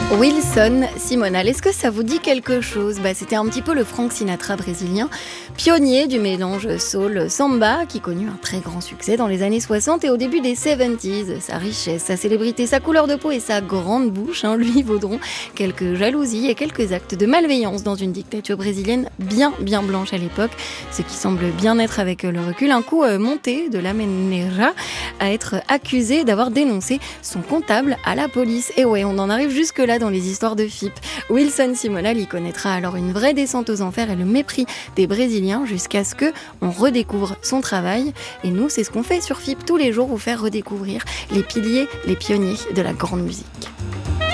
Wilson Simonal, est-ce que ça vous dit quelque chose? C'était un petit peu le Frank Sinatra brésilien, pionnier du mélange soul-samba, qui connut un très grand succès dans les années 60 et au début des 70s. Sa richesse, sa célébrité, sa couleur de peau et sa grande bouche lui vaudront quelques jalousies et quelques actes de malveillance dans une dictature brésilienne bien blanche à l'époque, ce qui semble bien être avec le recul un coup monté de la Meneja à être accusé d'avoir dénoncé son comptable à la police. Et ouais, on en arrive jusque-là dans les histoires de FIP. Wilson Simonal y connaîtra alors une vraie descente aux enfers et le mépris des Brésiliens jusqu'à ce que on redécouvre son travail. Et nous, c'est ce qu'on fait sur FIP tous les jours, vous faire redécouvrir les piliers, les pionniers de la grande musique.